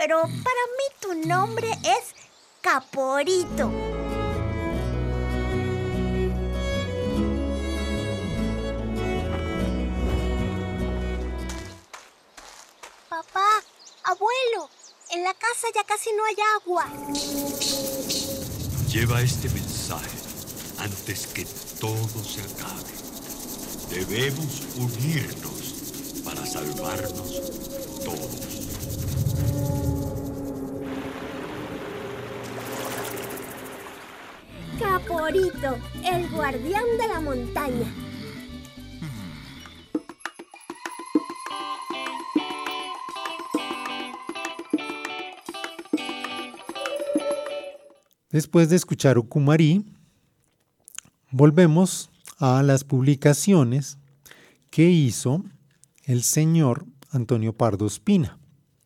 pero para mí tu nombre es Caporito. Papá, abuelo, en la casa ya casi no hay agua. Lleva este mensaje antes que todo se acabe. Debemos unirnos para salvarnos todos. Caporito, el guardián de la montaña. Después de escuchar Ucumarí, volvemos a las publicaciones que hizo el señor Antonio Pardo Ospina.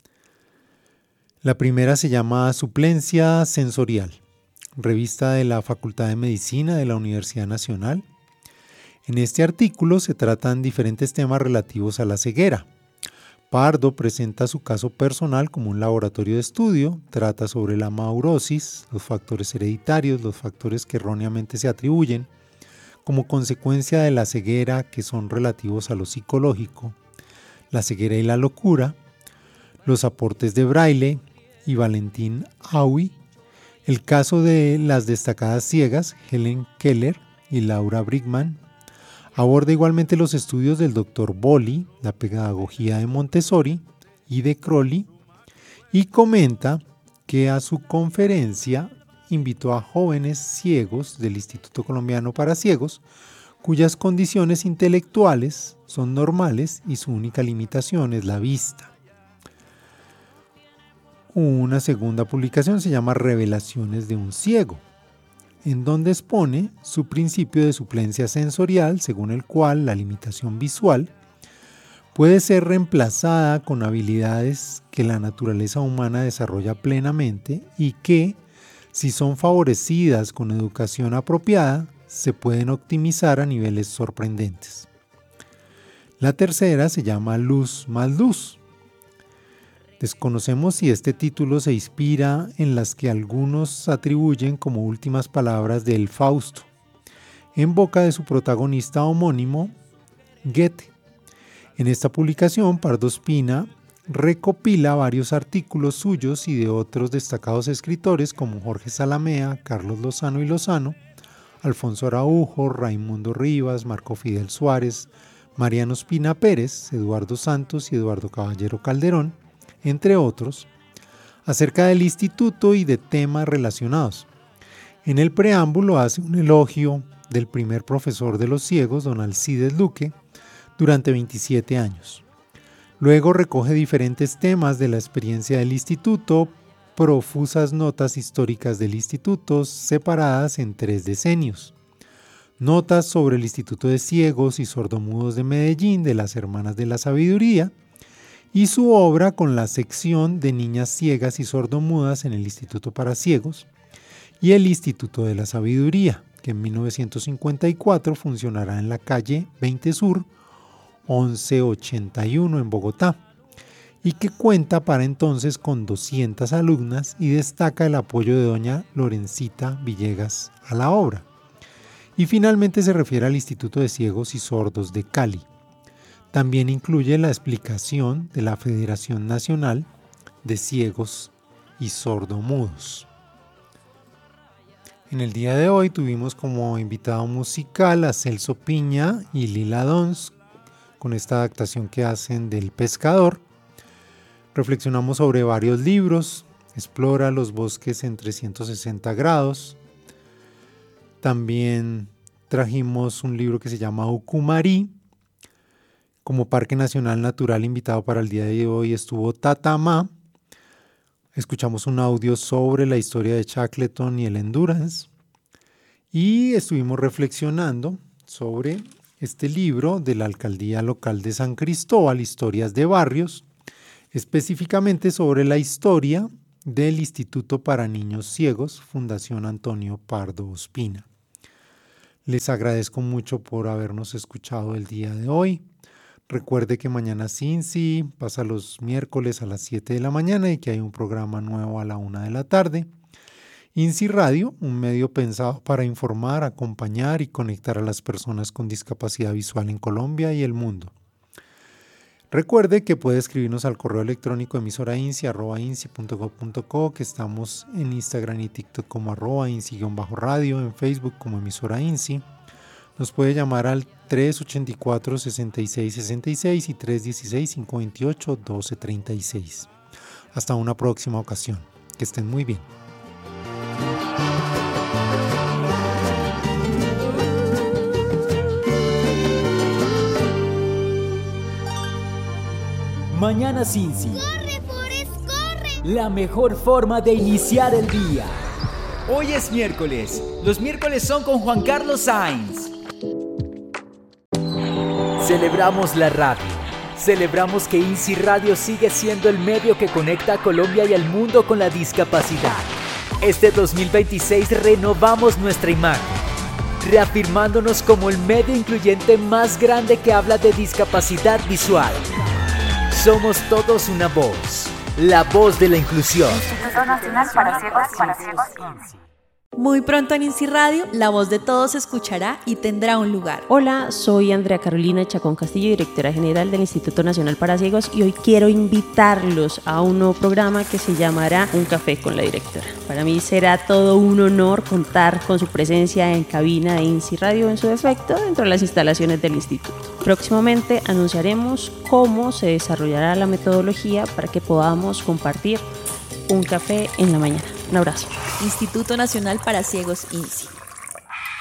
La primera se llama Suplencia Sensorial, revista de la Facultad de Medicina de la Universidad Nacional. En este artículo se tratan diferentes temas relativos a la ceguera. Pardo presenta su caso personal como un laboratorio de estudio, trata sobre la maurosis, los factores hereditarios, los factores que erróneamente se atribuyen como consecuencia de la ceguera que son relativos a lo psicológico, la ceguera y la locura, los aportes de Braille y Valentín Aui, el caso de las destacadas ciegas Helen Keller y Laura Brigman. Aborda igualmente los estudios del Dr. Bolli, la pedagogía de Montessori y de Crowley, y comenta que a su conferencia invitó a jóvenes ciegos del Instituto Colombiano para Ciegos, cuyas condiciones intelectuales son normales y su única limitación es la vista. Una segunda publicación se llama Revelaciones de un ciego, en donde expone su principio de suplencia sensorial, según el cual la limitación visual puede ser reemplazada con habilidades que la naturaleza humana desarrolla plenamente y que, si son favorecidas con educación apropiada, se pueden optimizar a niveles sorprendentes. La tercera se llama Luz más Luz. Desconocemos si este título se inspira en las que algunos atribuyen como últimas palabras del Fausto, en boca de su protagonista homónimo, Goethe. En esta publicación, Pardo Ospina recopila varios artículos suyos y de otros destacados escritores como Jorge Zalamea, Carlos Lozano y Lozano, Alfonso Araujo, Raimundo Rivas, Marco Fidel Suárez, Mariano Ospina Pérez, Eduardo Santos y Eduardo Caballero Calderón, entre otros, acerca del instituto y de temas relacionados. En el preámbulo hace un elogio del primer profesor de los ciegos, don Alcides Luque, durante 27 años. Luego recoge diferentes temas de la experiencia del instituto, profusas notas históricas del instituto separadas en 3 decenios. Notas sobre el Instituto de Ciegos y Sordomudos de Medellín de las Hermanas de la Sabiduría, y su obra con la sección de niñas ciegas y sordomudas en el Instituto para Ciegos y el Instituto de la Sabiduría, que en 1954 funcionará en la calle 20 Sur, 1181 en Bogotá, y que cuenta para entonces con 200 alumnas y destaca el apoyo de doña Lorencita Villegas a la obra. Y finalmente se refiere al Instituto de Ciegos y Sordos de Cali. También incluye la explicación de la Federación Nacional de Ciegos y Sordomudos. En el día de hoy tuvimos como invitado musical a Celso Piña y Lila Dons con esta adaptación que hacen del Pescador. Reflexionamos sobre varios libros, Explora los bosques en 360 grados. También trajimos un libro que se llama Ucumarí. Como Parque Nacional Natural invitado para el día de hoy estuvo Tatamá. Escuchamos un audio sobre la historia de Shackleton y el Endurance. Y estuvimos reflexionando sobre este libro de la Alcaldía Local de San Cristóbal, Historias de Barrios, específicamente sobre la historia del Instituto para Niños Ciegos, Fundación Antonio Pardo Ospina. Les agradezco mucho por habernos escuchado el día de hoy. Recuerde que mañana INSI pasa los miércoles a las 7 de la mañana y que hay un programa nuevo a la 1 de la tarde. INSI Radio, un medio pensado para informar, acompañar y conectar a las personas con discapacidad visual en Colombia y el mundo. Recuerde que puede escribirnos al correo electrónico emisorainci@inci.gov.co, que estamos en Instagram y TikTok como @inci_radio, en Facebook como emisora INSI. Nos puede llamar al 384-6666 y 316-528-1236. Hasta una próxima ocasión. Que estén muy bien. Mañanas INSI. ¡Corre, Forrest, corre! La mejor forma de iniciar el día. Hoy es miércoles. Los miércoles son con Juan Carlos Sainz. Celebramos la radio. Celebramos que INSI Radio sigue siendo el medio que conecta a Colombia y al mundo con la discapacidad. Este 2026 renovamos nuestra imagen, reafirmándonos como el medio incluyente más grande que habla de discapacidad visual. Somos todos una voz, la voz de la inclusión. Instituto Nacional para Ciegos INSI. Muy pronto en INSI Radio, la voz de todos se escuchará y tendrá un lugar. Hola, soy Andrea Carolina Chacón Castillo, directora general del Instituto Nacional para Ciegos, y hoy quiero invitarlos a un nuevo programa que se llamará Un Café con la Directora. Para mí será todo un honor contar con su presencia en cabina de INSI Radio en su defecto dentro de las instalaciones del instituto. Próximamente anunciaremos cómo se desarrollará la metodología para que podamos compartir un café en la mañana. Un abrazo. Instituto Nacional para Ciegos INSI.